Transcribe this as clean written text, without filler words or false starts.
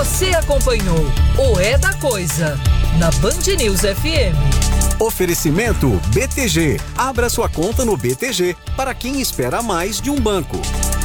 Você acompanhou o É da Coisa na Band News FM. Oferecimento BTG. Abra sua conta no BTG para quem espera mais de um banco.